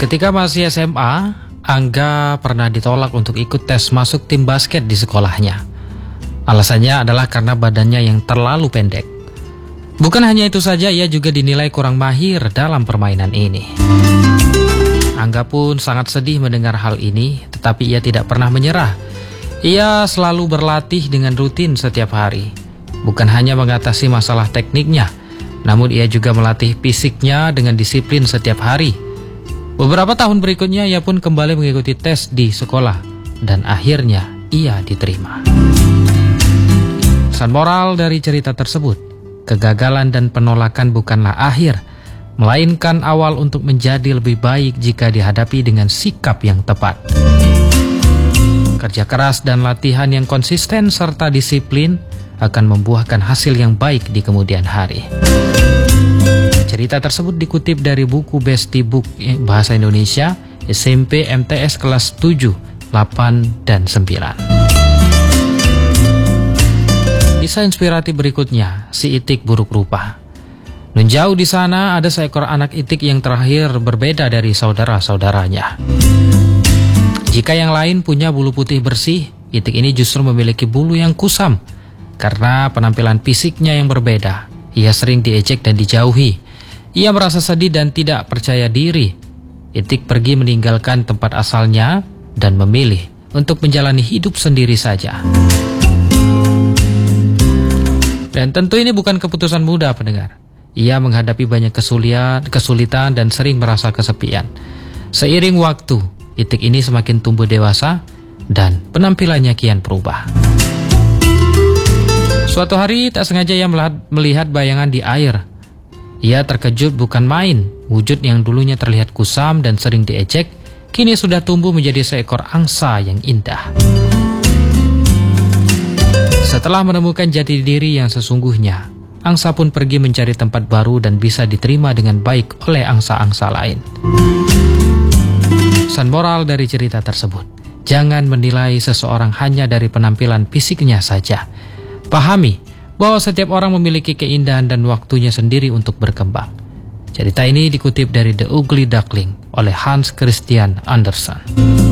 Ketika masih SMA, Angga pernah ditolak untuk ikut tes masuk tim basket di sekolahnya. Alasannya adalah karena badannya yang terlalu pendek. Bukan hanya itu saja, ia juga dinilai kurang mahir dalam permainan ini. Angga pun sangat sedih mendengar hal ini, tetapi ia tidak pernah menyerah. Ia selalu berlatih dengan rutin setiap hari. Bukan hanya mengatasi masalah tekniknya, namun ia juga melatih fisiknya dengan disiplin setiap hari. Beberapa tahun berikutnya ia pun kembali mengikuti tes di sekolah dan akhirnya ia diterima. Pesan moral dari cerita tersebut, kegagalan dan penolakan bukanlah akhir, melainkan awal untuk menjadi lebih baik jika dihadapi dengan sikap yang tepat. Kerja keras dan latihan yang konsisten serta disiplin akan membuahkan hasil yang baik di kemudian hari. Cerita tersebut dikutip dari buku Besti Book Bahasa Indonesia SMP MTS kelas 7, 8, dan 9. Kisah inspiratif berikutnya, si itik buruk rupa. Nun jauh di sana ada seekor anak itik yang terakhir berbeda dari saudara-saudaranya. Jika yang lain punya bulu putih bersih, itik ini justru memiliki bulu yang kusam. Karena penampilan fisiknya yang berbeda, ia sering diejek dan dijauhi. Ia merasa sedih dan tidak percaya diri. Itik pergi meninggalkan tempat asalnya dan memilih untuk menjalani hidup sendiri saja. Dan tentu ini bukan keputusan mudah, pendengar. Ia menghadapi banyak kesulitan dan sering merasa kesepian. Seiring waktu, itik ini semakin tumbuh dewasa dan penampilannya kian berubah. Suatu hari tak sengaja ia melihat bayangan di air. Ia terkejut bukan main, wujud yang dulunya terlihat kusam dan sering diejek, kini sudah tumbuh menjadi seekor angsa yang indah. Setelah menemukan jati diri yang sesungguhnya, angsa pun pergi mencari tempat baru dan bisa diterima dengan baik oleh angsa-angsa lain. Pesan moral dari cerita tersebut, jangan menilai seseorang hanya dari penampilan fisiknya saja. Pahami bahwa setiap orang memiliki keindahan dan waktunya sendiri untuk berkembang. Cerita ini dikutip dari The Ugly Duckling oleh Hans Christian Andersen.